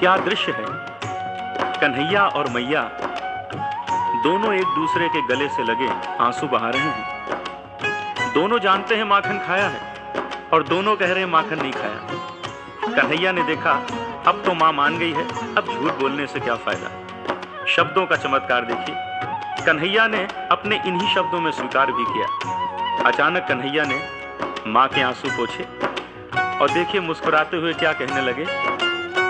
क्या दृश्य है। कन्हैया और मैया दोनों एक दूसरे के गले से लगे आंसू बहा रहे हैं। दोनों जानते हैं माखन खाया है और दोनों कह रहे हैं माखन नहीं खाया। कन्हैया ने देखा अब तो मां मान गई है, अब झूठ बोलने से क्या फायदा। शब्दों का चमत्कार देखिए। कन्हैया ने अपने इन्हीं शब्दों में स्वीकार भी किया। अचानक कन्हैया ने मां के आंसू पोंछे और देखिए मुस्कुराते हुए क्या कहने लगे।